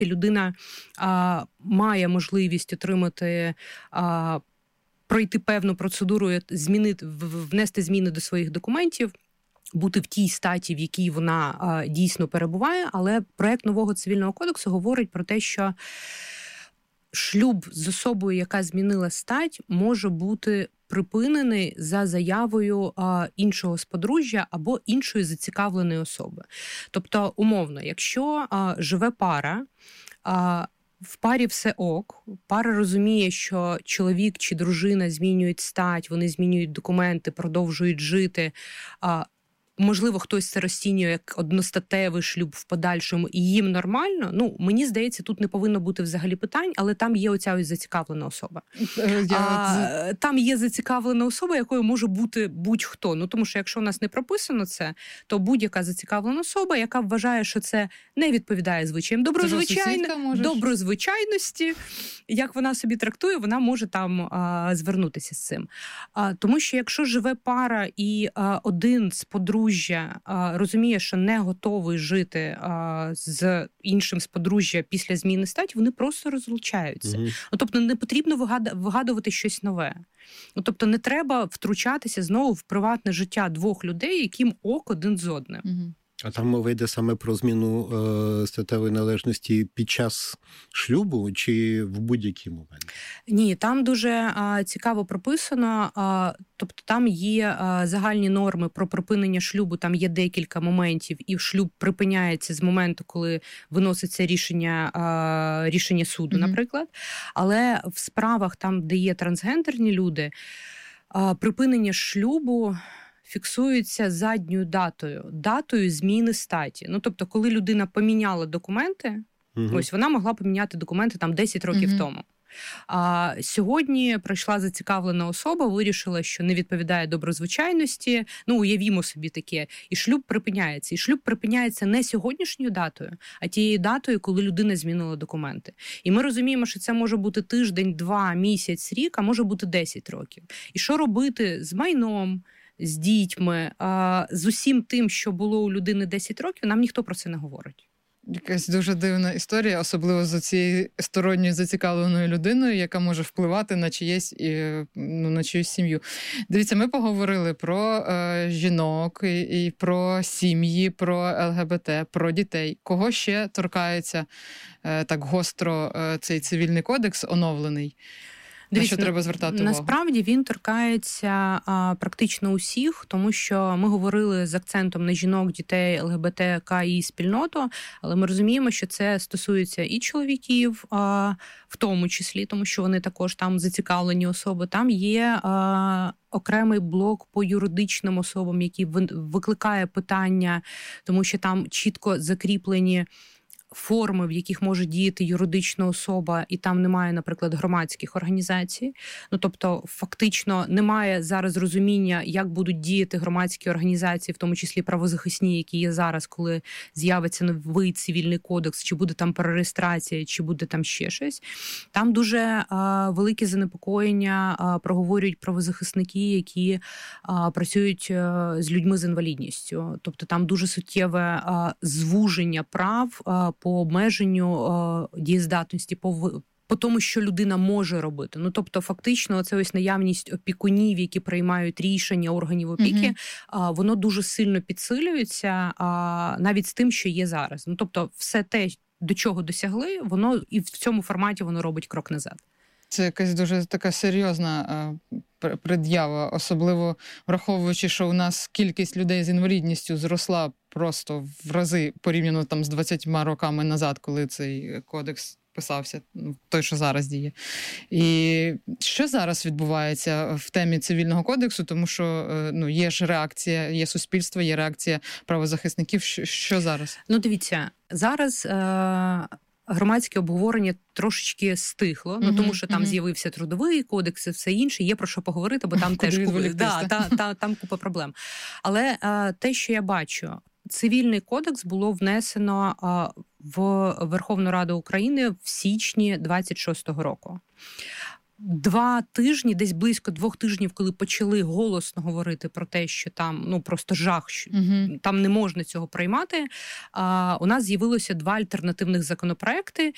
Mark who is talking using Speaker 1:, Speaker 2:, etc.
Speaker 1: людина має можливість отримати, пройти певну процедуру, внести зміни до своїх документів, бути в тій статі, в якій вона дійсно перебуває, але проект нового цивільного кодексу говорить про те, що шлюб з особою, яка змінила стать, може бути припинений за заявою іншого з подружжя або іншої зацікавленої особи. Тобто, умовно, якщо живе пара, в парі все ок, пара розуміє, що чоловік чи дружина змінюють стать, вони змінюють документи, продовжують жити, можливо, хтось це розцінює як одностатевий шлюб в подальшому, і їм нормально. Мені здається, тут не повинно бути взагалі питань, але там є оця ось зацікавлена особа. Там є зацікавлена особа, якою може бути будь-хто. Тому що якщо у нас не прописано це, то будь-яка зацікавлена особа, яка вважає, що це не відповідає звичаям доброзвичайності, як вона собі трактує, вона може там звернутися з цим. Тому що якщо живе пара і один з подружжя розуміє, що не готовий жити з іншим з подружжя після зміни статі, вони просто розлучаються. Тобто не потрібно вигадувати щось нове. Тобто не треба втручатися знову в приватне життя двох людей, яким ок один з одним.
Speaker 2: А там мова йде саме про зміну статевої належності під час шлюбу чи в будь-який момент?
Speaker 1: Ні, там дуже цікаво прописано. Тобто там є загальні норми про припинення шлюбу, там є декілька моментів, і шлюб припиняється з моменту, коли виноситься рішення суду, наприклад. Але в справах, там, де є трансгендерні люди, припинення шлюбу фіксується задньою датою зміни статі. Тобто, коли людина поміняла документи, ось вона могла поміняти документи там 10 років тому. А сьогодні прийшла зацікавлена особа, вирішила, що не відповідає доброзвичайності, уявімо собі таке, і шлюб припиняється. І шлюб припиняється не сьогоднішньою датою, а тією датою, коли людина змінила документи. І ми розуміємо, що це може бути тиждень, 2, місяць, рік, а може бути 10 років. І що робити з майном, з дітьми, з усім тим, що було у людини 10 років, нам ніхто про це не говорить.
Speaker 3: Якась дуже дивна історія, особливо з цією сторонньою зацікавленою людиною, яка може впливати на чиюсь сім'ю. Дивіться, ми поговорили про жінок і про сім'ї, про ЛГБТ, про дітей. Кого ще торкається так гостро цей цивільний кодекс оновлений? На що треба звертати увагу?
Speaker 1: Насправді він торкається практично усіх, тому що ми говорили з акцентом на жінок, дітей, ЛГБТКІ спільноту, але ми розуміємо, що це стосується і чоловіків, в тому числі, тому що вони також там зацікавлені особи. Там є окремий блок по юридичним особам, який викликає питання, тому що там чітко закріплені форми, в яких може діяти юридична особа, і там немає, наприклад, громадських організацій. Тобто, фактично, немає зараз розуміння, як будуть діяти громадські організації, в тому числі правозахисні, які є зараз, коли з'явиться новий цивільний кодекс, чи буде там перереєстрація, чи буде там ще щось. Там дуже велике занепокоєння проговорюють правозахисники, які працюють з людьми з інвалідністю. Тобто, там дуже суттєве звуження прав по обмеженню дієздатності, по тому, що людина може робити. Тобто, фактично, це ось наявність опікунів, які приймають рішення органів опіки, воно дуже сильно підсилюється навіть з тим, що є зараз. Тобто, все те, до чого досягли, воно і в цьому форматі воно робить крок назад.
Speaker 3: Це якась дуже така серйозна пред'ява, особливо враховуючи, що у нас кількість людей з інвалідністю зросла просто в рази порівняно там з 20 роками назад, коли цей кодекс писався, той, що зараз діє. І що зараз відбувається в темі цивільного кодексу? Тому що є ж реакція, є суспільство, є реакція правозахисників. Що зараз?
Speaker 1: Дивіться, зараз громадське обговорення трошечки стихло, тому що там з'явився трудовий кодекс і все інше, є про що поговорити, бо там теж там купа проблем. Але те, що я бачу, цивільний кодекс було внесено в Верховну Раду України в січні 26-го року. 2 тижні, десь близько 2 тижнів, коли почали голосно говорити про те, що там просто жах, там не можна цього приймати, у нас з'явилося 2 альтернативних законопроекти,